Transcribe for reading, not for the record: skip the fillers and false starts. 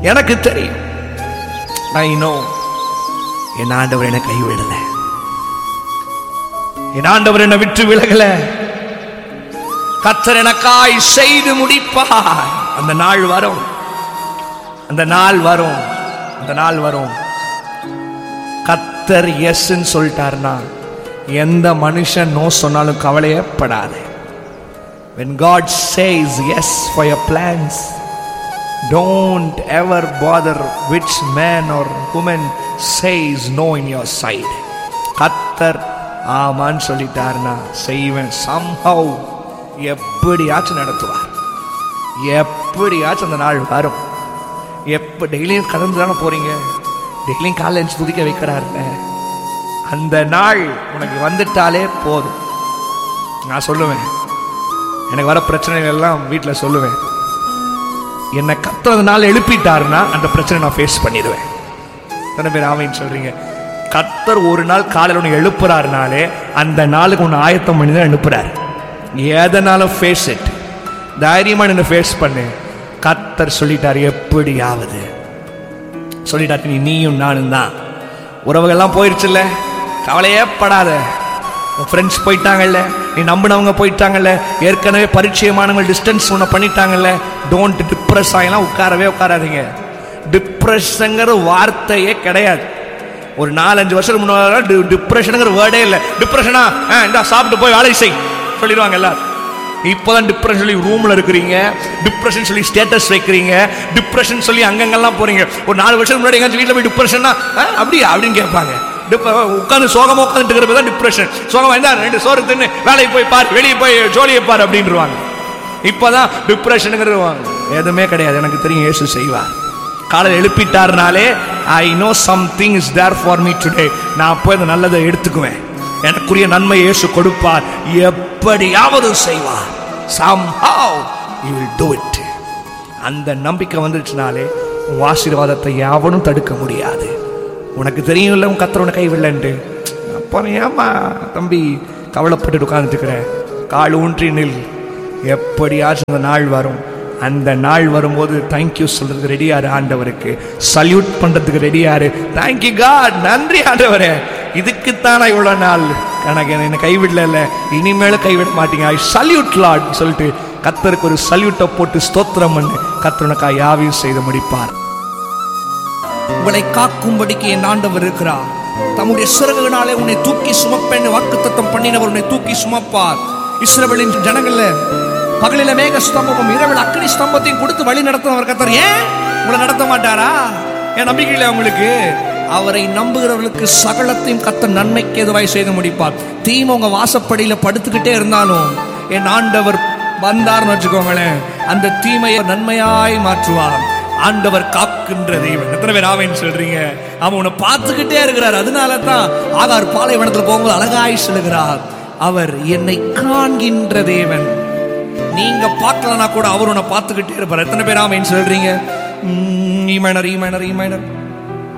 எனக்கு தெரியும். I know என் ஆண்டவர் என்னை கைவிடல, என் ஆண்டவர் என்னை விட்டு விலகல. கர்த்தர் எனக்காய் செய்து முடிப்பார். அந்த நாள் வரும், அந்த நாள் வரும், அந்த நாள் வரும். கர்த்தர் எஸ்ன்னு சொல்லிட்டார்னா எந்த மனுஷன் நோ சொன்னாலும் கவலையப்படாது. When God says yes for your plans, don't ever bother which man or woman says no in your side. கர்த்தர் ஆமான்னு சொல்லிட்டார்னா செய்வேன். somehow எப்படியாச்சும் நடத்துவார், எப்படியாச்சும் அந்த நாள் வரும். எப்ப டெய்லியும் கடந்து தானே போறீங்க, டெய்லியும் காலைல எழுந்து துதிக்க வைக்கிறாருங்க. அந்த நாள் உனக்கு வந்துட்டாலே போதும். நான் சொல்லுவேன், எனக்கு வர பிரச்சனைகள் எல்லாம் வீட்டில் சொல்லுவேன், என்னை கத்துறதுனால எழுப்பிட்டாருன்னா அந்த பிரச்சனை நான் ஃபேஸ் பண்ணிடுவேன். எத்தனை பேர் ஆமைன்னு சொல்றீங்க? கர்த்தர் ஒரு நாள் காலையில் ஒன்று எழுப்புறாருனாலே அந்த நாளுக்கு ஒன்று ஆயத்தம் பண்ணி தான் எழுப்புறாரு. எதனாலும் ஃபேஸ் இட், தைரியமா நின்று ஃபேஸ் பண்ணு. கர்த்தர் சொல்லிட்டார், எப்படியாவது சொல்லிட்டாரு. நீயும் நானும் தான். உறவுகள்லாம் போயிடுச்சுல்ல, கவலையே படாத. உன் ஃப்ரெண்ட்ஸ் போயிட்டாங்கல்ல, நீ நம்பினவங்க போயிட்டாங்கல்ல, ஏற்கனவே பரிச்சயமானவங்க டிஸ்டன்ஸ் ஒன்று பண்ணிட்டாங்கல்ல. டோன்ட் டிப்ரெஸ் ஆகலாம், உட்காரவே உட்காராதீங்க. டிப்ரெஷனுங்கிற வார்த்தையே கிடையாது. ஒரு 4-5 வருஷத்துக்கு முன்னாடி டிப்ரெஷனுங்கிற வேர்டே இல்லை. டிப்ரெஷனா இந்த சாப்பிட்டு போய் வேலை செய் சொல்லிடுவாங்க எல்லாரும். இப்போதான் டிப்ரெஷன் சொல்லி ரூம்ல இருக்கிறீங்க, டிப்ரெஷன் சொல்லி ஸ்டேட்டஸ் வைக்கிறீங்க, டிப்ரெஷன் சொல்லி அங்கங்கெல்லாம் போறீங்க. ஒரு 4 வருஷத்துக்கு முன்னாடி எங்க வீட்டில் போய் டிப்ரெஷன்னா அப்படியா அப்படின்னு கேட்பாங்க. உட்காந்து சோகமா உட்காந்துட்டு இருக்கிறது தான் டிப்ரெஷன். சோகமா இருந்தா 2 சோறு தின்னு வேலைக்கு போய் பாரு, வெளியே போய் ஜோலியை பாரு அப்படின்றாங்க. இப்பதான் டிப்ரெஷனுங்கிறது எதுவுமே கிடையாது. எனக்கு தெரியும் இயேசு செய்வார். காலையில் எழுப்பிட்டாருனாலே I know something is there for me today. நான் போய் அந்த நல்லதை எடுத்துக்குவேன், எனக்குரிய நன்மை இயேசு கொடுப்பார், எப்படியாவது செய்வார். somehow he will do it. அந்த நம்பிக்கை வந்துருச்சுனாலே உன் ஆசீர்வாதத்தை யாவனும் தடுக்க முடியாது. உனக்கு தெரியும்ல உன் கர்த்தர் உன்னை கைவிடலன்ட்டு. அப்புறம் ஏமா தம்பி கவலைப்பட்டு உட்கார்ந்துட்டு இருக்கிற? கால் ஊன்றி நில். எப்படியாச்சும் அந்த நாள் வரும். அந்த நாள் வரும்போது தேங்க்யூ சொல்றதுக்கு ரெடியாரு, ஆண்டவருக்கு சல்யூட் பண்றதுக்கு ரெடியாரு. தேங்க்யூ காட், நன்றி ஆண்டவரே, இதுக்குத்தானா இவ்வளவு நாள் எனக்கு என்ன கைவிடல, இனிமேலும் கைவிட மாட்டீங்க. ஐ சல்யூட் லார்ட் சொல்லிட்டு கர்த்தருக்கு ஒரு சல்யூட்டை போட்டு ஸ்தோத்திரம் பண்ணு. கர்த்தர் உனக்கு யாவையும் செய்து முடிப்பார். உங்களை காக்கும்படிக்கு என் ஆண்டவர் இருக்கிறார். தம்முடைய சிறகுனாலே உன்னை தூக்கி சுமப்பேன் வாக்குத்தத்தம் பண்ணினவர் உன்னை தூக்கி சுமப்பார். இஸ்ரவேலின் ஜனங்கள்ல பகலில மேக ஸ்தம்பமும் இரவில் அக்னி ஸ்தம்பத்தையும் கொடுத்து வழி நடத்துறவர் கர்த்தர் ஏன் உங்களை நடத்த மாட்டாரா? என் நம்பிக்கையில உங்களுக்கு அவரை நம்புகிறவர்களுக்கு சகலத்தையும் கர்த்தர் நன்மைக்கு எதுவாய் செய்து முடிப்பார். தீமை உங்க வாசப்படியில படுத்துக்கிட்டே இருந்தாலும் என் ஆண்டவர் வந்தார்னு வச்சுக்கோங்களேன், அந்த தீமையை நன்மையாய் மாற்றுவார். ஆண்டவர் காக்கின்ற தெய்வன். எத்தனை பேர் ஆமைன்னு சொல்றீங்க? அவன் உன்னை பார்த்துக்கிட்டே இருக்கிறார். அதனால தான் ஆகார் பாலைவனத்தில் போகும்போது அழகாய் சொல்லுகிறார், அவர் என்னை காண்கின்ற தேவன். நீங்க பார்க்கலனா கூட அவர் உன்னை பார்த்துக்கிட்டே இருப்பார். எத்தனை பேர் ஆமைன்னு சொல்றீங்க? ஈ மைனர் ஈ மைனர் ஈ மைனர்